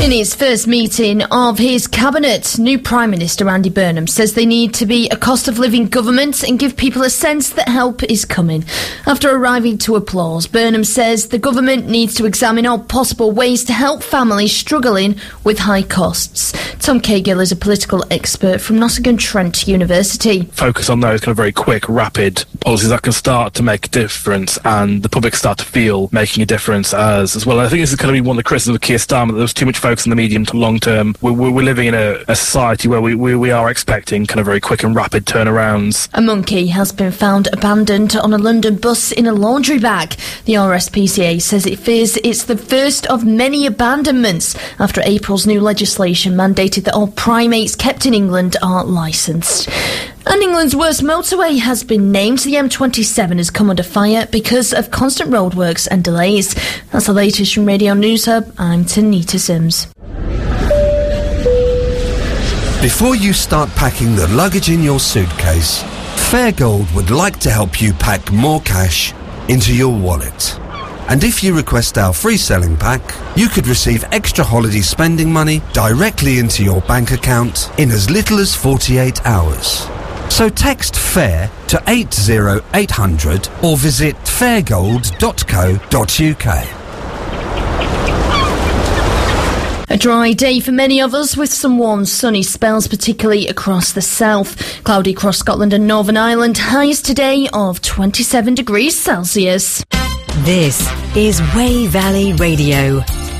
In his first meeting of his cabinet, new Prime Minister Andy Burnham says they need to be a cost-of-living government and give people a sense that help is coming. After arriving to applause, Burnham says the government needs to examine all possible ways to help families struggling with high costs. Tom Cahill is a political expert from Nottingham-Trent University. Focus on those kind of very quick, rapid policies that can start to make a difference and the public start to feel making a difference as well. And I think this is going to be one of the criticisms of Keir Starmer, that there was too much focus on the medium to long term. We're living in a society where we are expecting kind of very quick and rapid turnarounds. A monkey has been found abandoned on a London bus in a laundry bag. The RSPCA says it fears it's the first of many abandonments after April's new legislation mandated that all primates kept in England are licensed. And England's worst motorway has been named. The M27 has come under fire because of constant roadworks and delays. That's the latest from Radio News Hub. I'm Tanita Sims. Before you start packing the luggage in your suitcase, Fairgold would like to help you pack more cash into your wallet. And if you request our free selling pack, you could receive extra holiday spending money directly into your bank account in as little as 48 hours. So text FAIR to 80800 or visit fairgold.co.uk. A dry day for many of us, with some warm sunny spells, particularly across the south. Cloudy across Scotland and Northern Ireland. Highs today of 27 degrees Celsius. This is Wey Valley Radio.